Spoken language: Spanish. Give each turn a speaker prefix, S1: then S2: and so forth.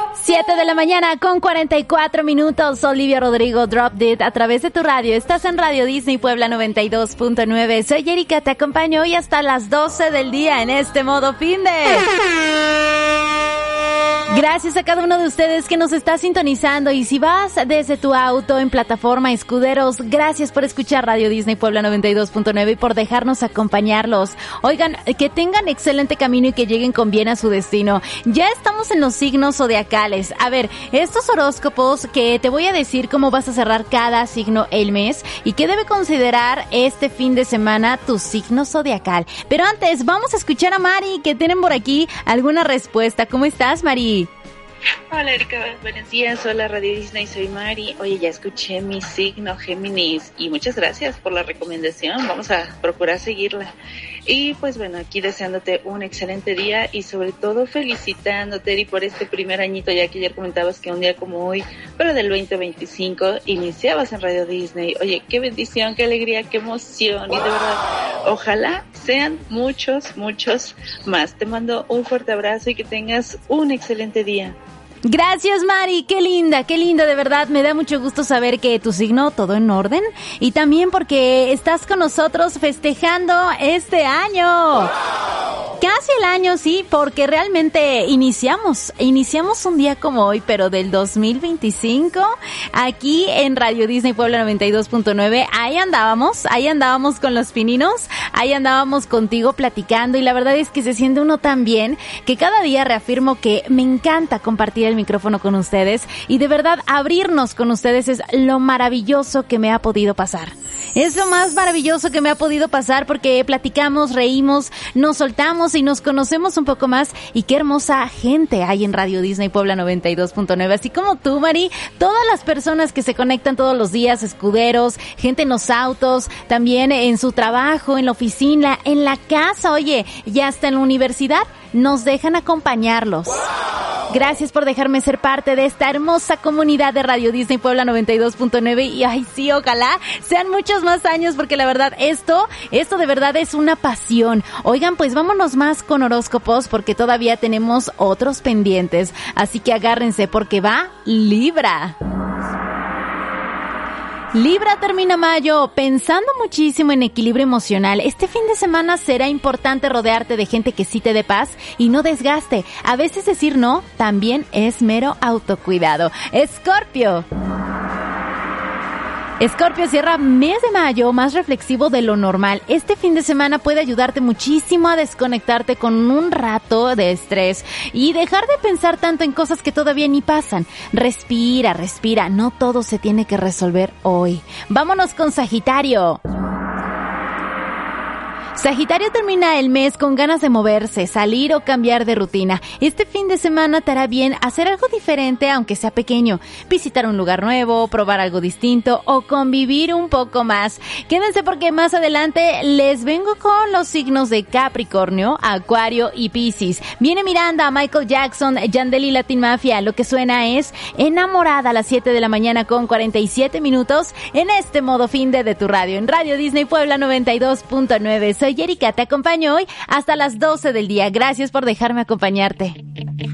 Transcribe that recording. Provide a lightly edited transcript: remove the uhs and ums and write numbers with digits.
S1: 7 de la mañana con 44 minutos. Olivia Rodrigo, Drop It a través de tu radio. Estás en Radio Disney Puebla 92.9. Soy Erika, te acompaño hoy hasta las 12 del día en este modo finde. Gracias a cada uno de ustedes que nos está sintonizando, y si vas desde tu auto en plataforma Escuderos, gracias por escuchar Radio Disney Puebla 92.9 y por dejarnos acompañarlos. Oigan, que tengan excelente camino y que lleguen con bien a su destino. Ya estamos en los signos zodiacales. A ver, estos horóscopos que te voy a decir cómo vas a cerrar cada signo el mes y qué debe considerar este fin de semana tu signo zodiacal. Pero antes, vamos a escuchar a Mari, que tienen por aquí alguna respuesta. ¿Cómo estás, Mari?
S2: Hola Erika, buenos días, hola Radio Disney, soy Mari. Oye, ya escuché mi signo Géminis y muchas gracias por la recomendación, vamos a procurar seguirla. Y pues bueno, aquí deseándote un excelente día y sobre todo felicitándote, Eri, por este primer añito, ya que ayer comentabas que un día como hoy, pero del 2025, iniciabas en Radio Disney. Oye, qué bendición, qué alegría, qué emoción, y de verdad, ojalá sean muchos más. Te mando un fuerte abrazo y que tengas un excelente día.
S1: Gracias, Mari, qué linda, de verdad, me da mucho gusto saber que tu signo todo en orden y también porque estás con nosotros festejando este año. Casi el año, sí, porque realmente iniciamos un día como hoy, pero del 2025, aquí en Radio Disney Puebla 92.9, ahí andábamos con los pininos, ahí andábamos contigo platicando, y la verdad es que se siente uno tan bien que cada día reafirmo que me encanta compartir el micrófono con ustedes, y de verdad abrirnos con ustedes es lo maravilloso que me ha podido pasar. Es lo más maravilloso que me ha podido pasar porque platicamos, reímos, nos soltamos y nos conocemos un poco más, y qué hermosa gente hay en Radio Disney Puebla 92.9, así como tú, Mari, todas las personas que se conectan todos los días, escuderos, gente en los autos, también en su trabajo, en la oficina, en la casa, oye, ya hasta en la universidad nos dejan acompañarlos. Gracias por dejarme ser parte de esta hermosa comunidad de Radio Disney Puebla 92.9 y ay sí, ojalá sean muchos más años porque la verdad esto de verdad es una pasión. Oigan, pues vámonos más con horóscopos porque todavía tenemos otros pendientes, así que agárrense porque va Libra. Libra termina mayo pensando muchísimo en equilibrio emocional. Este fin de semana será importante rodearte de gente que sí te dé paz y no desgaste. A veces decir no también es mero autocuidado. Escorpio cierra mes de mayo más reflexivo de lo normal. Este fin de semana puede ayudarte muchísimo a desconectarte con un rato de estrés y dejar de pensar tanto en cosas que todavía ni pasan. Respira, no todo se tiene que resolver hoy. Vámonos con Sagitario. Sagitario termina el mes con ganas de moverse, salir o cambiar de rutina. Este fin de semana te hará bien hacer algo diferente aunque sea pequeño. Visitar un lugar nuevo, probar algo distinto o convivir un poco más. Quédense porque más adelante les vengo con los signos de Capricornio, Acuario y Piscis. Viene Miranda, Michael Jackson, Yandel y Latin Mafia. Lo que suena es Enamorada a las 7 de la mañana con 47 minutos en este modo finde de tu radio. En Radio Disney Puebla 92.9. Soy Erika, te acompaño hoy hasta las 12 del día. Gracias por dejarme acompañarte.